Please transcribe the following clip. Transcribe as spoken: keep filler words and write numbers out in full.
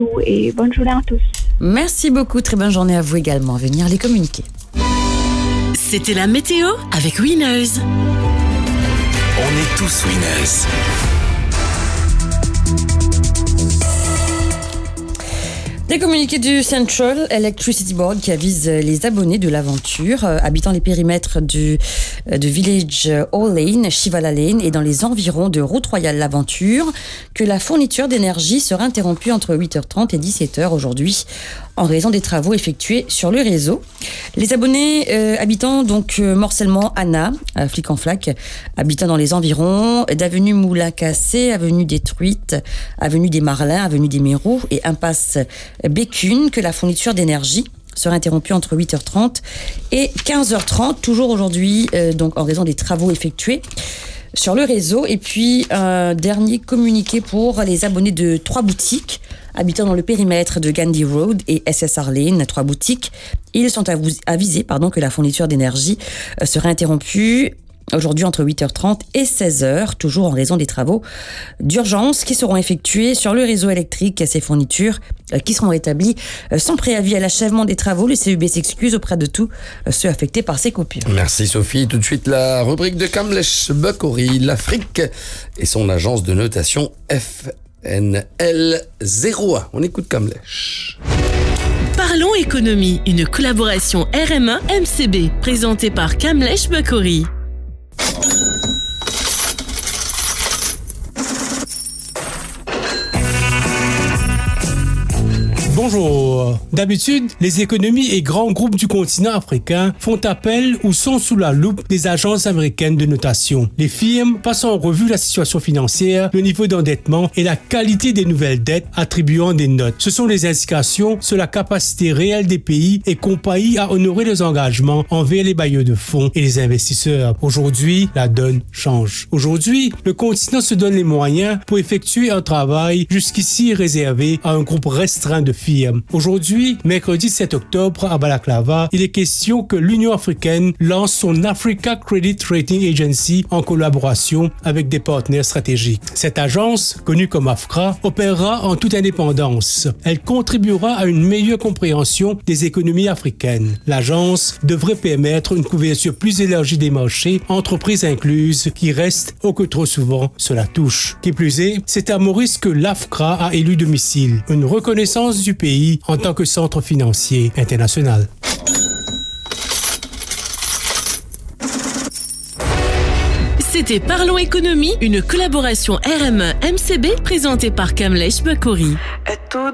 et bonne journée à tous. Merci beaucoup, très bonne journée à vous également. Venir les communiquer. C'était la météo avec Winners. On est tous winners. Des communiqués du Central Electricity Board qui avisent les abonnés de l'aventure euh, habitant les périmètres du, euh, de Village Hall Lane, Shivala Lane et dans les environs de Route Royale l'Aventure que la fourniture d'énergie sera interrompue entre huit heures trente et dix-sept heures aujourd'hui en raison des travaux effectués sur le réseau. Les abonnés euh, habitant donc euh, Morcellement Anna, à Flic en Flac, habitant dans les environs d'avenue Moulin-Cassé, avenue des Truites, avenue des Marlins, avenue des Mérous et impasse Bécune, que la fourniture d'énergie sera interrompue entre huit heures trente et quinze heures trente, toujours aujourd'hui, euh, donc en raison des travaux effectués sur le réseau. Et puis, un dernier communiqué pour les abonnés de trois boutiques habitant dans le périmètre de Gandhi Road et S S R Lane, trois boutiques. Ils sont avisés pardon, que la fourniture d'énergie sera interrompue aujourd'hui entre huit heures trente et seize heures, toujours en raison des travaux d'urgence qui seront effectués sur le réseau électrique. Ces fournitures qui seront rétablies sans préavis à l'achèvement des travaux. Le C U B s'excuse auprès de tous ceux affectés par ces coupures. Merci Sophie. Tout de suite, la rubrique de Kamlesh Bakori, l'Afrique et son agence de notation F N L zéro un. On écoute Kamlesh. Parlons économie, une collaboration R M un M C B présentée par Kamlesh Bakori. Bonjour. D'habitude, les économies et grands groupes du continent africain font appel ou sont sous la loupe des agences américaines de notation. Les firmes passent en revue la situation financière, le niveau d'endettement et la qualité des nouvelles dettes, attribuant des notes. Ce sont des indications sur la capacité réelle des pays et compagnies à honorer leurs engagements envers les bailleurs de fonds et les investisseurs. Aujourd'hui, la donne change. Aujourd'hui, le continent se donne les moyens pour effectuer un travail jusqu'ici réservé à un groupe restreint de firmes. Aujourd'hui, mercredi sept octobre, à Balaklava, il est question que l'Union africaine lance son Africa Credit Rating Agency en collaboration avec des partenaires stratégiques. Cette agence, connue comme AFCRA, opérera en toute indépendance. Elle contribuera à une meilleure compréhension des économies africaines. L'agence devrait permettre une couverture plus élargie des marchés, entreprises incluses, qui restent au que trop souvent sur la touche. Qui plus est, c'est à Maurice que l'AFCRA a élu domicile, une reconnaissance du pays en tant que centre financier international. C'était Parlons économie, une collaboration R M un M C B présentée par Kamlesh Bakori.